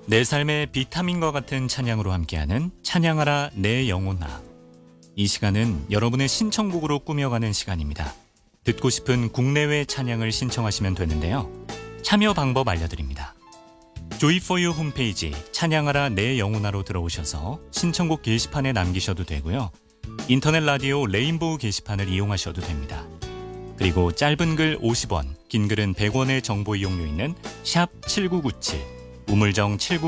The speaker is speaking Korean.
내 삶의 비타민과 같은 찬양으로 함께하는 찬양하라 내 영혼아. 이 시간은 여러분의 신청곡으로 꾸며가는 시간입니다. 듣고 싶은 국내외 찬양을 신청하시면 되는데요. 참여 방법 알려드립니다. 조이포유 홈페이지 찬양하라 내 영혼아로 들어오셔서 신청곡 게시판에 남기셔도 되고요. 인터넷 라디오 레인보우 게시판을 이용하셔도 됩니다. 그리고 짧은 글 50원, 긴 글은 100원의 정보 이용료 있는 샵 7997, 우물정 79